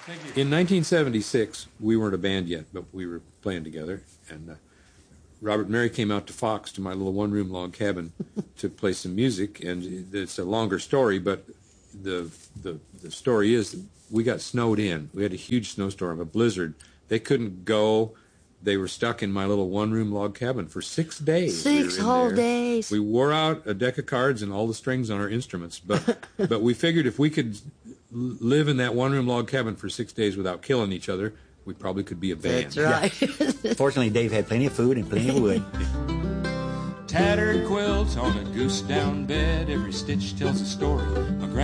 In 1976, we weren't a band yet, but we were playing together, and Robert and Mary came out to Fox, to my little one-room log cabin, to play some music, and it's a longer story, but the story is that we got snowed in. We had a huge snowstorm, a blizzard. They couldn't go. They were stuck in my little one-room log cabin for 6 days. 6 whole days. We wore out a deck of cards and all the strings on our instruments, but we figured if we could live in that one-room log cabin for 6 days without killing each other, we probably could be a band. That's right. Yeah. Fortunately, Dave had plenty of food and plenty of wood. Tattered quilt on a goose down bed, every stitch tells a story.